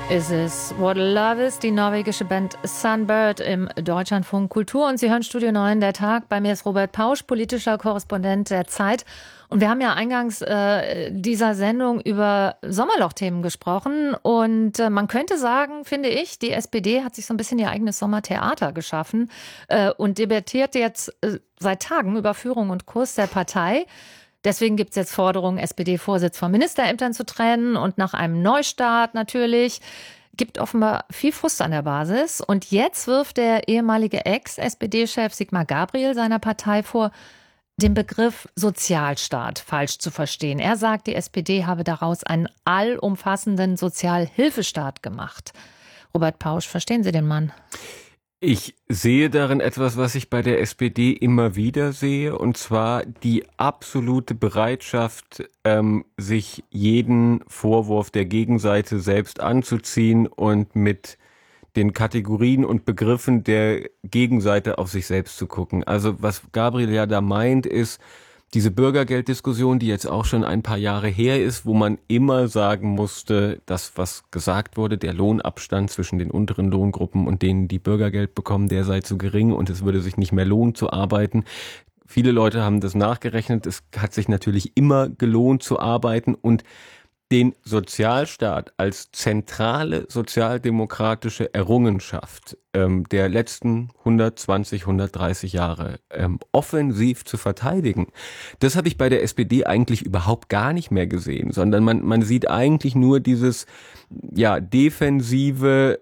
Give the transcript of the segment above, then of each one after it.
Is es What Love Is, die norwegische Band Sunbird im Deutschlandfunk Kultur. Und Sie hören Studio 9, der Tag. Bei mir ist Robert Pausch, politischer Korrespondent der Zeit. Und wir haben ja eingangs dieser Sendung über Sommerlochthemen gesprochen. Und man könnte sagen, finde ich, die SPD hat sich so ein bisschen ihr eigenes Sommertheater geschaffen und debattiert jetzt seit Tagen über Führung und Kurs der Partei. Deswegen gibt es jetzt Forderungen, SPD-Vorsitz von Ministerämtern zu trennen und nach einem Neustart natürlich. Gibt offenbar viel Frust an der Basis. Und jetzt wirft der ehemalige Ex-SPD-Chef Sigmar Gabriel seiner Partei vor, den Begriff Sozialstaat falsch zu verstehen. Er sagt, die SPD habe daraus einen allumfassenden Sozialhilfestaat gemacht. Robert Pausch, verstehen Sie den Mann? Ich sehe darin etwas, was ich bei der SPD immer wieder sehe, und zwar die absolute Bereitschaft, sich jeden Vorwurf der Gegenseite selbst anzuziehen und mit den Kategorien und Begriffen der Gegenseite auf sich selbst zu gucken. Also was Gabriel ja da meint, ist diese Bürgergelddiskussion, die jetzt auch schon ein paar Jahre her ist, wo man immer sagen musste, das, was gesagt wurde, der Lohnabstand zwischen den unteren Lohngruppen und denen, die Bürgergeld bekommen, der sei zu gering und es würde sich nicht mehr lohnen zu arbeiten. Viele Leute haben das nachgerechnet. Es hat sich natürlich immer gelohnt zu arbeiten, und den Sozialstaat als zentrale sozialdemokratische Errungenschaft der letzten 120, 130 Jahre offensiv zu verteidigen, das habe ich bei der SPD eigentlich überhaupt gar nicht mehr gesehen, sondern man sieht eigentlich nur dieses defensive,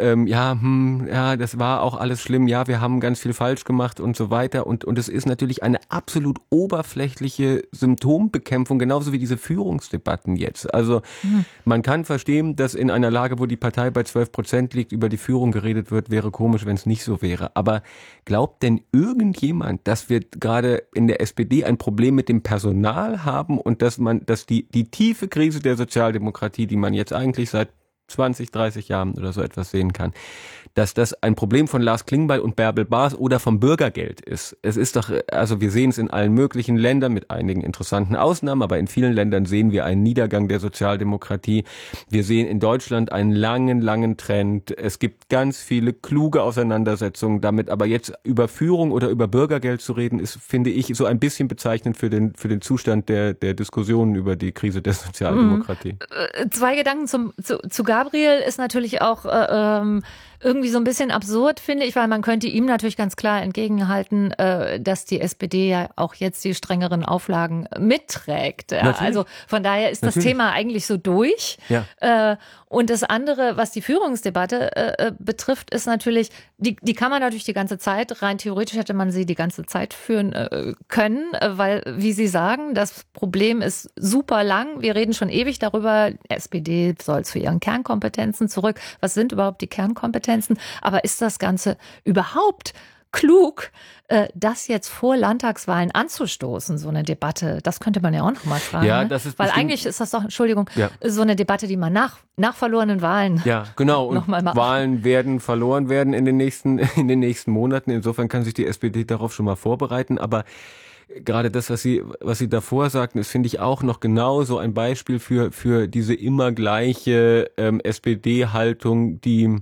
das war auch alles schlimm, ja, wir haben ganz viel falsch gemacht und so weiter, und es ist natürlich eine absolut oberflächliche Symptombekämpfung, genauso wie diese Führungsdebatten jetzt. Also man kann verstehen, dass in einer Lage, wo die Partei bei 12% liegt, über die Führung geredet wird, wäre komisch, wenn es nicht so wäre. Aber glaubt denn irgendjemand, dass wir gerade in der SPD ein Problem mit dem Personal haben und dass die tiefe Krise der Sozialdemokratie, die man jetzt eigentlich seit 20, 30 Jahren oder so etwas sehen kann, dass das ein Problem von Lars Klingbeil und Bärbel Baas oder vom Bürgergeld ist. Es ist doch, also wir sehen es in allen möglichen Ländern mit einigen interessanten Ausnahmen, aber in vielen Ländern sehen wir einen Niedergang der Sozialdemokratie. Wir sehen in Deutschland einen langen Trend. Es gibt ganz viele kluge Auseinandersetzungen damit, aber jetzt über Führung oder über Bürgergeld zu reden, ist, finde ich, so ein bisschen bezeichnend für den Zustand der Diskussionen über die Krise der Sozialdemokratie. Zwei Gedanken zu Gabriel ist natürlich auch irgendwie so ein bisschen absurd, finde ich, weil man könnte ihm natürlich ganz klar entgegenhalten, dass die SPD ja auch jetzt die strengeren Auflagen mitträgt. Also von daher ist das Thema eigentlich so durch. Ja. Und das andere, was die Führungsdebatte betrifft, ist natürlich, die kann man natürlich die ganze Zeit, rein theoretisch hätte man sie die ganze Zeit führen können, weil, wie Sie sagen, das Problem ist super lang. Wir reden schon ewig darüber, SPD soll zu ihren Kernkompetenzen zurück. Was sind überhaupt die Kernkompetenzen? Aber ist das Ganze überhaupt klug, das jetzt vor Landtagswahlen anzustoßen, so eine Debatte? Das könnte man ja auch noch mal fragen. Ja, das ist, weil eigentlich ist das doch, so eine Debatte, die man nach verlorenen Wahlen. Ja, genau. Und Wahlen werden verloren werden in den nächsten Monaten. Insofern kann sich die SPD darauf schon mal vorbereiten. Aber gerade das, was Sie davor sagten, ist, finde ich, auch noch genauso ein Beispiel für diese immer gleiche SPD-Haltung, die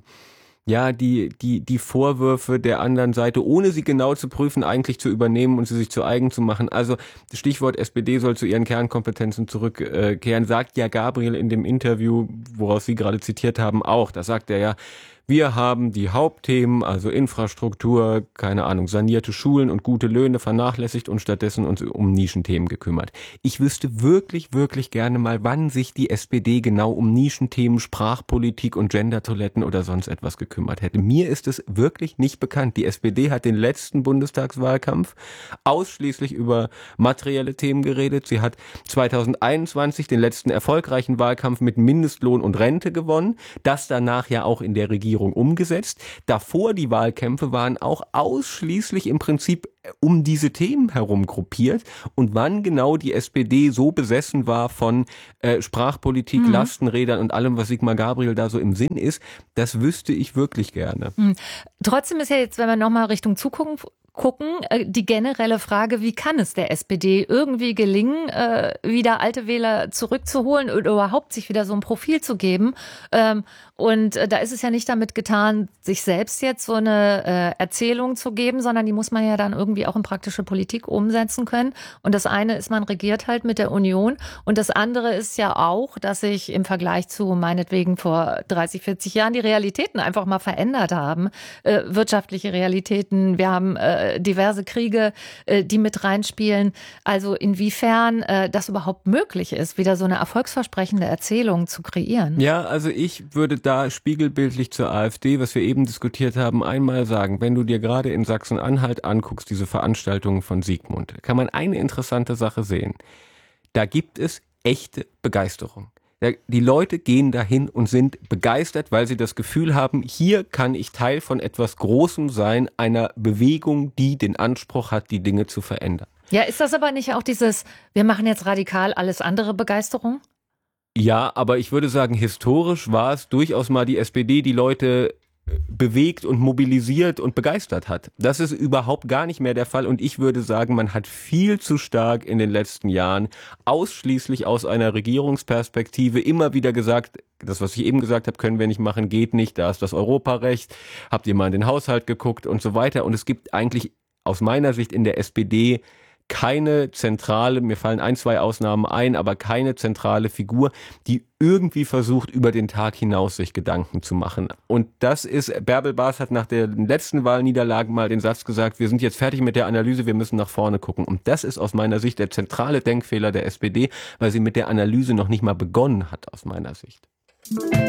Vorwürfe der anderen Seite, ohne sie genau zu prüfen, eigentlich zu übernehmen und sie sich zu eigen zu machen. Also das Stichwort SPD soll zu ihren Kernkompetenzen zurückkehren, sagt ja Gabriel in dem Interview, woraus Sie gerade zitiert haben, auch. Da sagt er ja, wir haben die Hauptthemen, also Infrastruktur, keine Ahnung, sanierte Schulen und gute Löhne vernachlässigt und stattdessen uns um Nischenthemen gekümmert. Ich wüsste wirklich gerne mal, wann sich die SPD genau um Nischenthemen, Sprachpolitik und Gendertoiletten oder sonst etwas gekümmert hätte. Mir ist es wirklich nicht bekannt. Die SPD hat den letzten Bundestagswahlkampf ausschließlich über materielle Themen geredet. Sie hat 2021 den letzten erfolgreichen Wahlkampf mit Mindestlohn und Rente gewonnen. Das danach ja auch in der Regierung umgesetzt. Davor die Wahlkämpfe waren auch ausschließlich im Prinzip um diese Themen herum gruppiert. Und wann genau die SPD so besessen war von Sprachpolitik, Lastenrädern und allem, was Sigmar Gabriel da so im Sinn ist, das wüsste ich wirklich gerne. Trotzdem ist ja jetzt, wenn wir nochmal Richtung Zukunft gucken, die generelle Frage, wie kann es der SPD irgendwie gelingen, wieder alte Wähler zurückzuholen oder überhaupt sich wieder so ein Profil zu geben. Und da ist es ja nicht damit getan, sich selbst jetzt so eine Erzählung zu geben, sondern die muss man ja dann irgendwie auch in praktische Politik umsetzen können. Und das eine ist, man regiert halt mit der Union. Und das andere ist ja auch, dass sich im Vergleich zu meinetwegen vor 30, 40 Jahren die Realitäten einfach mal verändert haben. Wirtschaftliche Realitäten. Wir haben diverse Kriege, die mit reinspielen. Also inwiefern das überhaupt möglich ist, wieder so eine erfolgsversprechende Erzählung zu kreieren. Ja, also ich würde da spiegelbildlich zur AfD, was wir eben diskutiert haben, einmal sagen, wenn du dir gerade in Sachsen-Anhalt anguckst, diese Veranstaltungen von Sigmund, kann man eine interessante Sache sehen. Da gibt es echte Begeisterung. Die Leute gehen dahin und sind begeistert, weil sie das Gefühl haben, hier kann ich Teil von etwas Großem sein, einer Bewegung, die den Anspruch hat, die Dinge zu verändern. Ja, ist das aber nicht auch dieses, wir machen jetzt radikal alles andere Begeisterung? Ja, aber ich würde sagen, historisch war es durchaus mal die SPD, die Leute bewegt und mobilisiert und begeistert hat. Das ist überhaupt gar nicht mehr der Fall und ich würde sagen, man hat viel zu stark in den letzten Jahren ausschließlich aus einer Regierungsperspektive immer wieder gesagt, das, was ich eben gesagt habe, können wir nicht machen, geht nicht, da ist das Europarecht, habt ihr mal in den Haushalt geguckt und so weiter. Und es gibt eigentlich aus meiner Sicht in der SPD keine zentrale, mir fallen 1, 2 Ausnahmen ein, aber keine zentrale Figur, die irgendwie versucht, über den Tag hinaus sich Gedanken zu machen. Und das ist, Bärbel Bas hat nach der letzten Wahlniederlage mal den Satz gesagt, wir sind jetzt fertig mit der Analyse, wir müssen nach vorne gucken. Und das ist aus meiner Sicht der zentrale Denkfehler der SPD, weil sie mit der Analyse noch nicht mal begonnen hat, aus meiner Sicht.